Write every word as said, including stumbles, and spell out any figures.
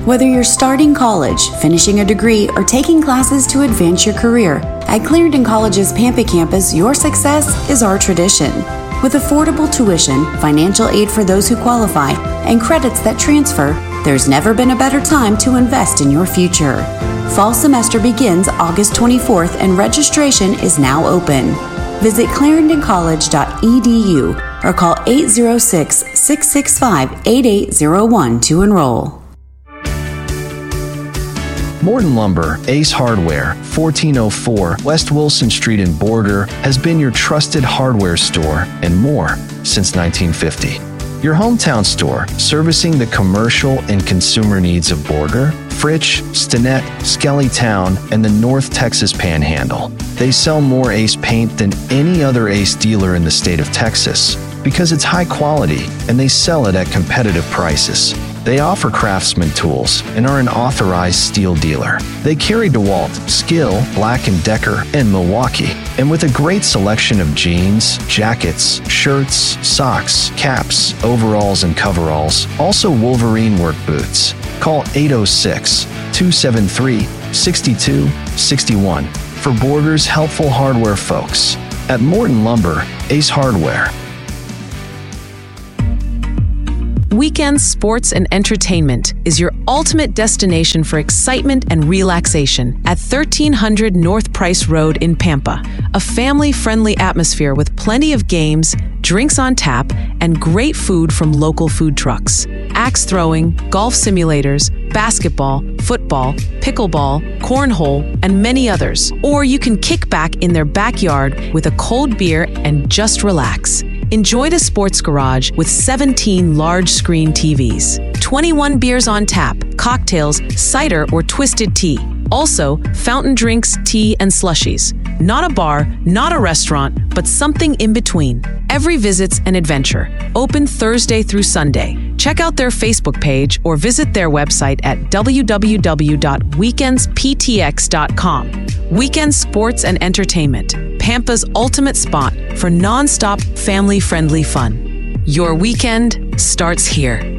Whether you're starting college, finishing a degree, or taking classes to advance your career, at Clarendon College's Pampa campus, your success is our tradition. With affordable tuition, financial aid for those who qualify, and credits that transfer, there's never been a better time to invest in your future. Fall semester begins August twenty-fourth and registration is now open. Visit clarendon college dot e d u or call eight zero six, six six five, eight eight zero one to enroll. Morton Lumber, Ace Hardware, fourteen oh four West Wilson Street in Borger, has been your trusted hardware store and more since nineteen fifty. Your hometown store, servicing the commercial and consumer needs of Borger, Fritch, Stinnett, Skellytown, and the North Texas Panhandle. They sell more Ace paint than any other Ace dealer in the state of Texas because it's high quality and they sell it at competitive prices. They offer Craftsman tools and are an authorized steel dealer. They carry DeWalt, Skill, Black and Decker, and Milwaukee. And with a great selection of jeans, jackets, shirts, socks, caps, overalls, and coveralls, also Wolverine work boots. Call eight oh six, two seven three, six two six one for Borger's helpful hardware folks. At Morton Lumber, Ace Hardware. Weekend Sports and Entertainment is your ultimate destination for excitement and relaxation at thirteen hundred North Price Road in Pampa. A family-friendly atmosphere with plenty of games, drinks on tap, and great food from local food trucks. Axe throwing, golf simulators, basketball, football, pickleball, cornhole, and many others. Or you can kick back in their backyard with a cold beer and just relax. Enjoy the Sports Garage with seventeen large screen T Vs, twenty-one beers on tap, cocktails, cider, or twisted tea. Also, fountain drinks, tea, and slushies. Not a bar, not a restaurant, but something in between. Every visit's an adventure. Open Thursday through Sunday. Check out their Facebook page or visit their website at w w w dot weekends p t x dot com. Weekend Sports and Entertainment, Pampa's ultimate spot for non-stop family-friendly fun. Your weekend starts here.